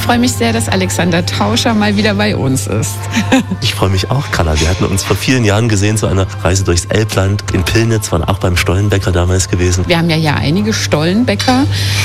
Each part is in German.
freue mich sehr, dass Alexander Tauscher mal wieder bei uns ist. Ich freue mich auch, Carla. Wir hatten uns vor vielen Jahren gesehen zu einer Reise durchs Elbland. In Pillnitz, waren auch beim Stollenbäcker damals gewesen. Wir haben ja hier einige Stollenbäcker,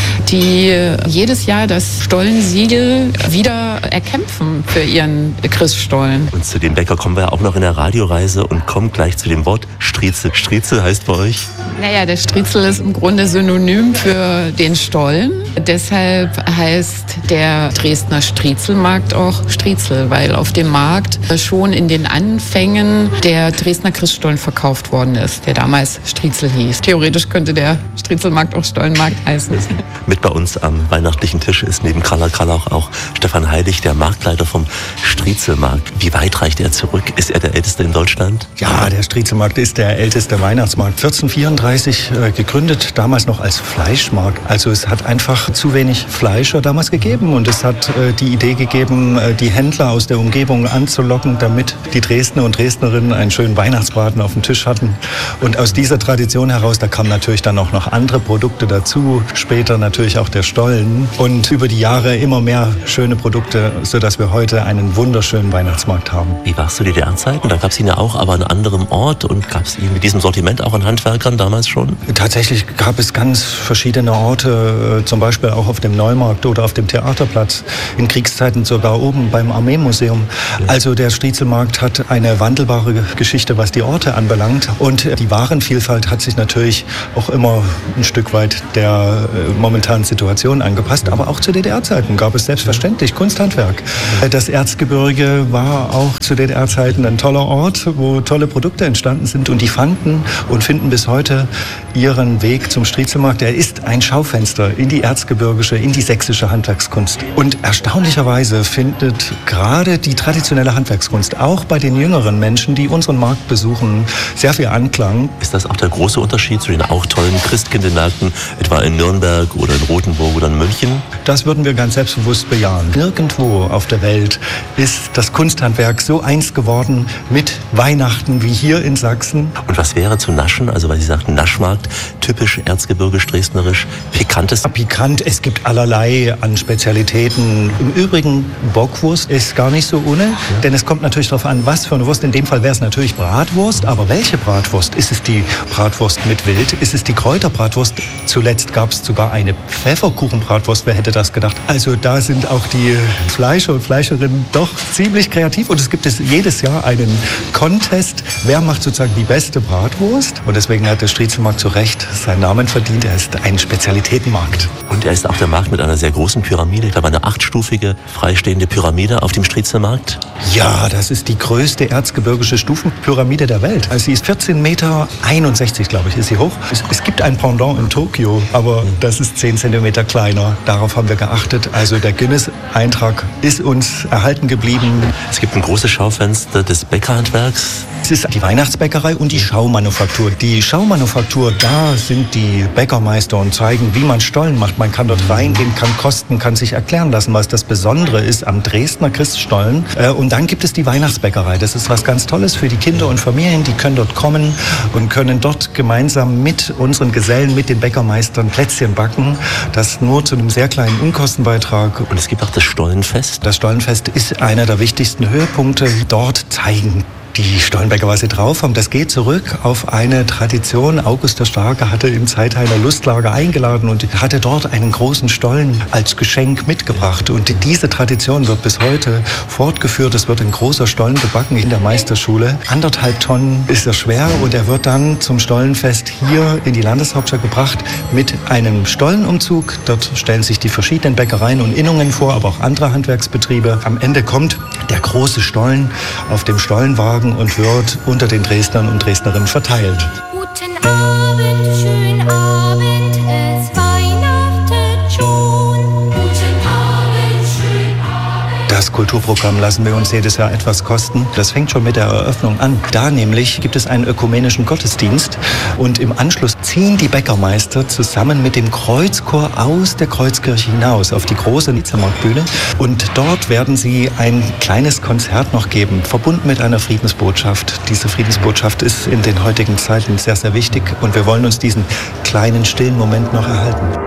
die jedes Jahr das Stollensiegel wieder erkämpfen für ihren Christstollen. Und zu dem Bäcker kommen wir auch noch in der Radioreise und kommen gleich zu dem Wort Striezel. Striezel heißt bei euch? Naja, der Striezel ist im Grunde synonym für den Stollen. Deshalb heißt der Dresdner Striezelmarkt auch Striezel, weil auf dem Markt schon in den Anfängen der Dresdner Christstollen verkauft worden ist, der damals Striezel hieß. Theoretisch könnte der Striezelmarkt auch Stollenmarkt heißen. Mit bei uns am weihnachtlichen Tisch ist neben Carla Krallauch auch Stefan Heilig, der Marktleiter vom Striezelmarkt. Wie weit reicht er zurück? Ist er der älteste in Deutschland? Ja, der Striezelmarkt ist der älteste Weihnachtsmarkt. 1434 gegründet, damals noch als Fleischmarkt. Also es hat einfach zu wenig Fleischer damals gegeben und es hat die Idee gegeben, die Händler aus der Umgebung anzulocken, damit die Dresdner und Dresdnerinnen einen schönen Weihnachtsbraten auf dem Tisch hatten. Und aus dieser Tradition heraus, da kamen natürlich dann auch noch andere Produkte dazu, später natürlich auch der Stollen und über die Jahre immer mehr schöne Produkte, sodass wir heute einen wunderschönen Weihnachtsmarkt haben. Wie war es zu DDR-Zeiten? Da gab es ihn ja auch, aber an einem anderen Ort und gab es ihn mit diesem Sortiment auch an Handwerkern damals schon? Tatsächlich gab es ganz verschiedene Orte, zum Beispiel auch auf dem Neumarkt oder auf dem Theaterplatz, in Kriegszeiten sogar oben beim Armeemuseum. Also der Striezelmarkt hat eine wandelbare Geschichte, was die Orte anbelangt und die Warenvielfalt hat sich natürlich auch immer ein Stück weit der momentanen Situation angepasst, aber auch zu DDR-Zeiten gab es selbstverständlich Kunsthandwerk. Das Erzgebirge war auch zu DDR-Zeiten ein toller Ort, wo tolle Produkte entstanden sind und die fanden und finden bis heute ihren Weg zum Striezelmarkt. Er ist ein Schaufenster in die erzgebirgische, in die sächsische Handwerkskunst. Und erstaunlicherweise findet gerade die traditionelle Handwerkskunst auch bei den jüngeren Menschen, die unseren Markt besuchen, sehr viel Anklang. Ist das auch der große Unterschied zu den auch tollen Christkindlmärkten, etwa in Nürnberg oder in Rothenburg oder in München? Das würden wir ganz selbstbewusst bejahen. Nirgendwo auf der Welt ist das Kunsthandwerk so eins geworden mit Weihnachten wie hier in Sachsen. Und was wäre zu naschen? Also weil Sie sagten Naschmarkt, typisch erzgebirgisch, dresdnerisch, pikantes? Pikant, es gibt allerlei an Spezialitäten. Im Übrigen, Bockwurst ist gar nicht so ohne, denn es kommt natürlich darauf an, was für eine Wurst. In dem Fall wäre es natürlich Bratwurst, aber welche Bratwurst? Ist es die Bratwurst mit Wild? Ist es die Kräuterbratwurst? Zuletzt gab es sogar eine Pfefferkuchenbratwurst, wer hätte das gedacht? Also da sind auch die Fleischer und Fleischerinnen doch ziemlich kreativ und es gibt jedes Jahr einen Contest, wer macht sozusagen die beste Bratwurst und deswegen hat der Striezelmarkt zu Recht seinen Namen verdient. Er ist ein Spezialitätenmarkt. Und er ist auch der Markt mit einer sehr großen Pyramide, ich glaube eine 8-stufige freistehende Pyramide auf dem Striezelmarkt. Ja, das ist die größte erzgebirgische Stufenpyramide der Welt. Also sie ist 14,61 Meter, glaube ich, ist sie hoch. Es gibt ein Pendant in Tokio, aber das ist 10 Zentimeter kleiner. Darauf haben wir geachtet. Also der Guinness-Eintrag ist uns erhalten geblieben. Es gibt ein großes Schaufenster des Bäckerhandwerks. Es ist die Weihnachtsbäckerei und die Schaumanufaktur. Die Schaumanufaktur, da sind die Bäckermeister und zeigen, wie man Stollen macht. Man kann dort reingehen, kann kosten, kann sich erklären lassen, was das Besondere ist am Dresdner Christstollen. Und dann gibt es die Weihnachtsbäckerei. Das ist was ganz Tolles für die Kinder und Familien. Die können dort kommen und können dort gemeinsam mit unseren Gesellen, mit den Bäckermeistern Plätzchen backen. Das nur zu einem sehr kleinen Unkostenbeitrag. Und es gibt auch das Stollenfest. Das Stollenfest ist einer der wichtigsten Höhepunkte. Dort zeigen die Stollenbäcker, was sie drauf haben. Das geht zurück auf eine Tradition. August der Starke hatte im Zeitheiner Lustlager eingeladen und hatte dort einen großen Stollen als Geschenk mitgebracht. Und diese Tradition wird bis heute fortgeführt. Es wird ein großer Stollen gebacken in der Meisterschule. 1,5 Tonnen ist er schwer und er wird dann zum Stollenfest hier in die Landeshauptstadt gebracht mit einem Stollenumzug. Dort stellen sich die verschiedenen Bäckereien und Innungen vor, aber auch andere Handwerksbetriebe. Am Ende kommt der große Stollen auf dem Stollenwagen und wird unter den Dresdnern und Dresdnerinnen verteilt. Guten Abend, schönen Abend, es weihnachtet schon. Guten Abend, schönen Abend. Das Kulturprogramm lassen wir uns jedes Jahr etwas kosten. Das fängt schon mit der Eröffnung an. Da nämlich gibt es einen ökumenischen Gottesdienst und im Anschluss ziehen die Bäckermeister zusammen mit dem Kreuzchor aus der Kreuzkirche hinaus auf die große Striezelmarktbühne und dort werden sie ein kleines Konzert noch geben, verbunden mit einer Friedensbotschaft. Diese Friedensbotschaft ist in den heutigen Zeiten sehr, sehr wichtig und wir wollen uns diesen kleinen, stillen Moment noch erhalten. Ein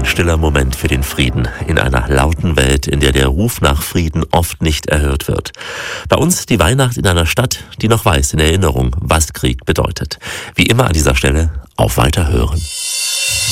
Ein stiller Moment für den Frieden in einer lauten Welt, in der der Ruf nach Frieden oft nicht erhört wird. Bei uns die Weihnacht in einer Stadt, die noch weiß in Erinnerung, was Krieg bedeutet. Wie immer an dieser Stelle auf Weiterhören.